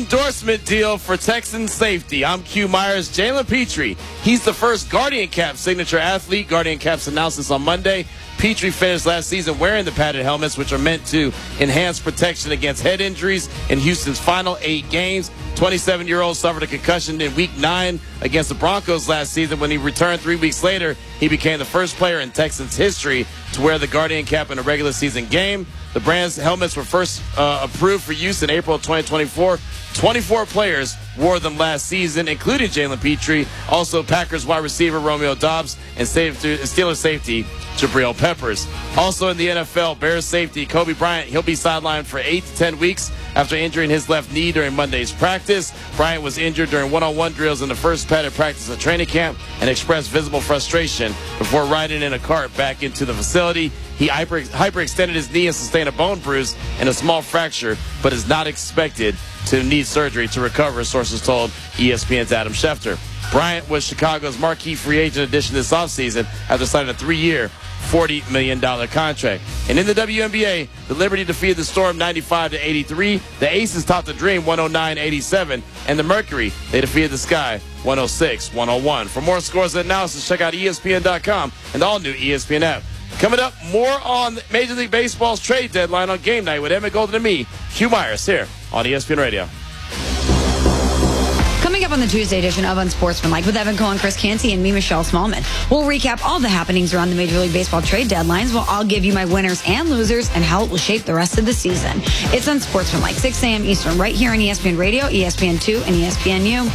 endorsement deal for Texans safety. I'm Q Myers. Jalen Petrie, he's the first Guardian Cap signature athlete. Guardian Caps announced this on Monday. Petrie finished last season wearing the padded helmets, which are meant to enhance protection against head injuries in Houston's final 8 games. 27-year-old suffered a concussion in Week 9 against the Broncos last season. When he returned 3 weeks later, he became the first player in Texans history to wear the Guardian Cap in a regular season game. The brand's helmets were first approved for use in April of 2024. 24 players wore them last season, including Jalen Petrie, also Packers wide receiver Romeo Doubs, and Steelers safety Jabril Peppers. Also in the NFL, Bears safety Kobe Bryant, he'll be sidelined for 8 to 10 weeks after injuring his left knee during Monday's practice. Bryant was injured during one-on-one drills in the first padded practice of training camp and expressed visible frustration before riding in a cart back into the facility. He hyperextended his knee and sustained a bone bruise and a small fracture, but is not expected to need surgery to recover, sources told ESPN's Adam Schefter. Bryant was Chicago's marquee free agent addition this offseason after signing a 3-year, $40 million contract. And in the WNBA, the Liberty defeated the Storm 95-83. The Aces topped the Dream 109-87. And the Mercury, they defeated the Sky 106-101. For more scores and analysis, check out ESPN.com and the all-new ESPN app. Coming up, more on Major League Baseball's trade deadline on Game Night with Emmett Golden and me, Q Myers, here on ESPN Radio. Coming up on the Tuesday edition of Unsportsmanlike with Evan Cohen, Chris Canty, and me, Michelle Smallman. We'll recap all the happenings around the Major League Baseball trade deadlines. I'll give you my winners and losers and how it will shape the rest of the season. It's Unsportsmanlike, 6 a.m. Eastern, right here on ESPN Radio, ESPN2, and ESPNU.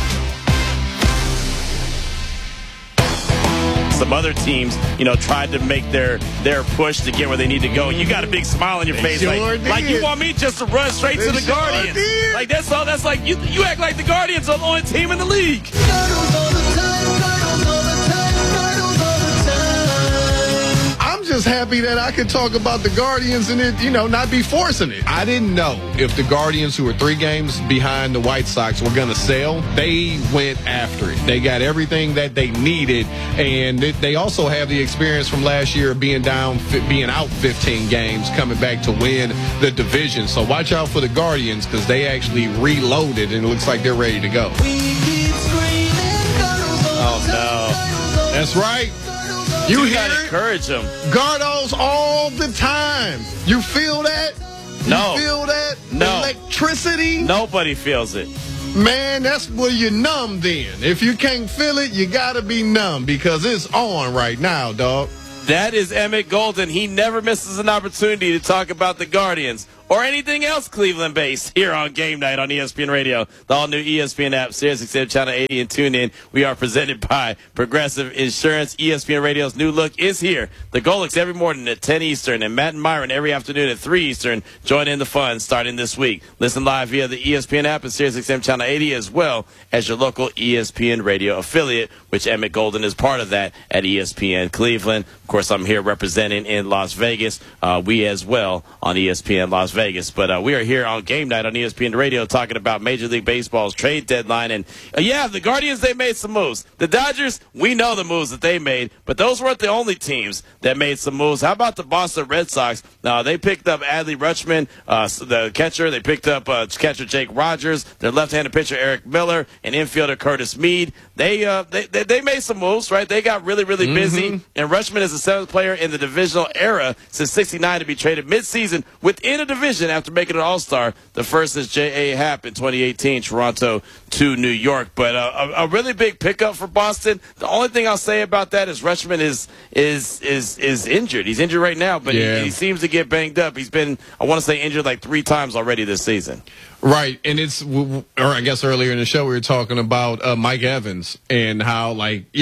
Some other teams, tried to make their push to get where they need to go. You got a big smile on your face, like you want me just to run straight to the Guardians. Like that's all. That's like you act like the Guardians are the only team in the league. I'm just happy that I could talk about the Guardians and it, not be forcing it. I didn't know if the Guardians, who were 3 games behind the White Sox, were going to sell. They went after it. They got everything that they needed, and they also have the experience from last year of being out 15 games, coming back to win the division. So watch out for the Guardians because they actually reloaded, and it looks like they're ready to go. Oh, no. That's right. You gotta encourage them. Gardos all the time. You feel that? No. You feel that? No. Electricity? Nobody feels it. Man, that's where you're numb then. If you can't feel it, you gotta be numb because it's on right now, dog. That is Emmett Golden. He never misses an opportunity to talk about the Guardians or anything else Cleveland-based here on Game Night on ESPN Radio, the all-new ESPN app, SiriusXM Channel 80, and TuneIn. We are presented by Progressive Insurance. ESPN Radio's new look is here. The Golics every morning at 10 Eastern, and Matt and Myron every afternoon at 3 Eastern. Join in the fun starting this week. Listen live via the ESPN app and SiriusXM Channel 80, as well as your local ESPN Radio affiliate, which Emmett Golden is part of that at ESPN Cleveland. Of course, I'm here representing in Las Vegas. We as well on ESPN Las Vegas. But we are here on Game Night on ESPN Radio talking about Major League Baseball's trade deadline. And, the Guardians, they made some moves. The Dodgers, we know the moves that they made, but those weren't the only teams that made some moves. How about the Boston Red Sox? They picked up Adley Rutschman, the catcher. They picked up catcher Jake Rogers, their left-handed pitcher Eric Miller, and infielder Curtis Mead. They made some moves, right? They got really, really busy. And Rutschman is the 7th player in the divisional era since '69 to be traded midseason within a division after making an All-Star. The first is J.A. Happ in 2018, Toronto to New York. But a really big pickup for Boston. The only thing I'll say about that is Rutschman is injured. He's injured right now, but he seems to get banged up. He's been, I want to say, injured like 3 times already this season. Right, and I guess earlier in the show we were talking about Mike Evans and how,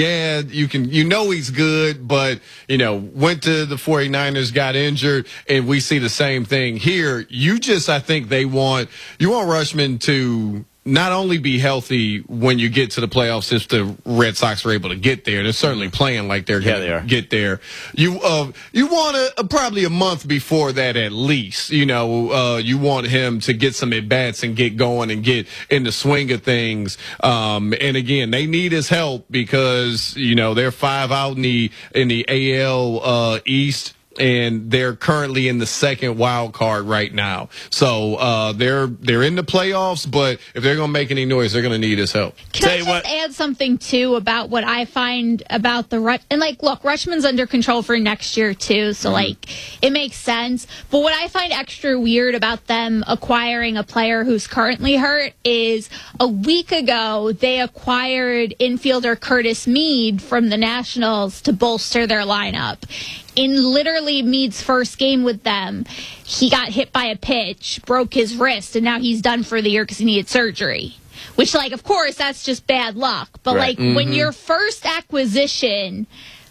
he's good, but, went to the 49ers, got injured, and we see the same thing here. I think you want Rutschman to not only be healthy when you get to the playoffs, if the Red Sox are able to get there. They're certainly playing like they're going to get there. You want probably a month before that at least. You want him to get some at-bats and get going and get in the swing of things. And again, they need his help because, they're 5 out in the AL East. and they're currently in the second wild card right now. So they're in the playoffs, but if they're going to make any noise, they're going to need his help. Can I just add something, too, about what I find about the and look, Rutschman's under control for next year, too, so, it makes sense. But what I find extra weird about them acquiring a player who's currently hurt is a week ago, they acquired infielder Curtis Mead from the Nationals to bolster their lineup. In literally Mead's first game with them, he got hit by a pitch, broke his wrist, and now he's done for the year because he needed surgery. Which, of course, that's just bad luck. But, when your first acquisition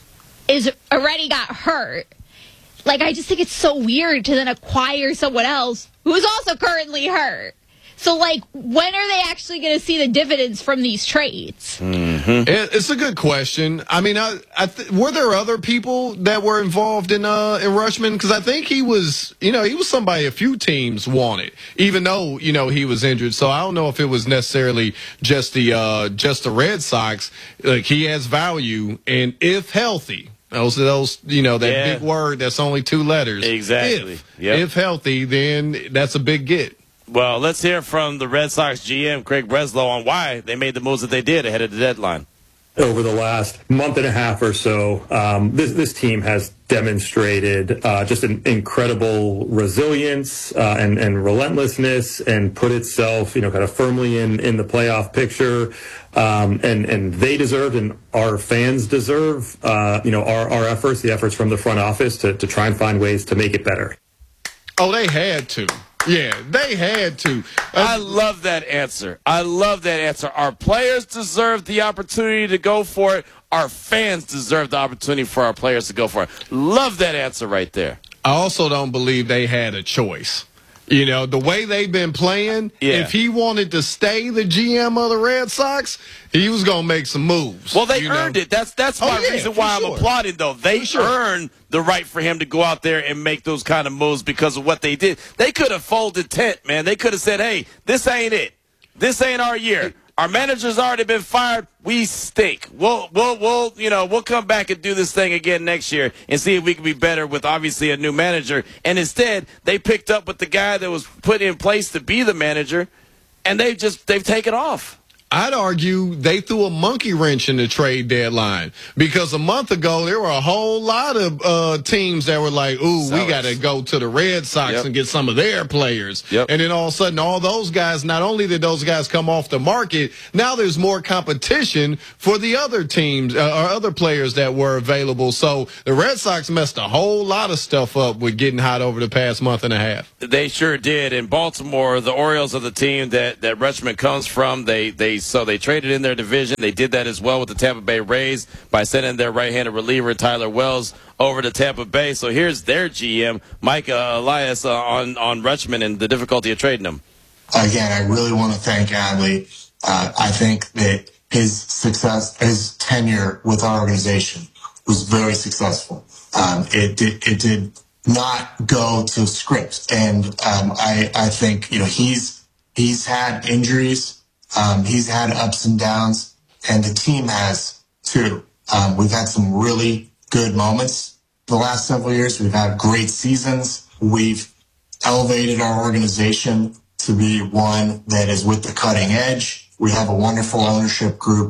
is already got hurt, I just think it's so weird to then acquire someone else who's also currently hurt. So, when are they actually going to see the dividends from these trades? Mm-hmm. It's a good question. I mean, were there other people that were involved in Rutschman? Because I think he was somebody a few teams wanted, even though, he was injured. So I don't know if it was necessarily just the Red Sox. He has value, and if healthy. Those that big word that's only 2 letters. Exactly. If healthy, then that's a big get. Well, let's hear from the Red Sox GM, Craig Breslow, on why they made the moves that they did ahead of the deadline. Over the last month and a half or so, this team has demonstrated just an incredible resilience and relentlessness, and put itself, kind of firmly in the playoff picture. And they deserve, and our fans deserve, our efforts, the efforts from the front office to try and find ways to make it better. Oh, they had to. Yeah, they had to. I love that answer. Our players deserve the opportunity to go for it. Our fans deserve the opportunity for our players to go for it. Love that answer right there. I also don't believe they had a choice. The way they've been playing, if he wanted to stay the GM of the Red Sox, he was going to make some moves. Well, they earned it. That's the reason why I'm applauding, though. They earned the right for him to go out there and make those kind of moves because of what they did. They could have folded tent, man. They could have said, hey, this ain't it. This ain't our year. Our manager's already been fired. We stink. We'll come back and do this thing again next year and see if we can be better with obviously a new manager. And instead, they picked up with the guy that was put in place to be the manager, and they've taken off. I'd argue they threw a monkey wrench in the trade deadline, because a month ago there were a whole lot of teams that were like, ooh, we got to go to the Red Sox and get some of their players. And then all of a sudden, all those guys, not only did those guys come off the market, now there's more competition for the other teams or other players that were available. So the Red Sox messed a whole lot of stuff up with getting hot over the past month and a half. They sure did. In Baltimore, the Orioles are the team that Rutschman comes from. So they traded in their division. They did that as well with the Tampa Bay Rays by sending their right-handed reliever Tyler Wells over to Tampa Bay. So here's their GM, Mike Elias, on Rutschman and the difficulty of trading him. Again, I really want to thank Adley. I think that his success, his tenure with our organization was very successful. It did not go to script, and I think he's had injuries. He's had ups and downs, and the team has too. We've had some really good moments the last several years. We've had great seasons. We've elevated our organization to be one that is with the cutting edge. We have a wonderful ownership group.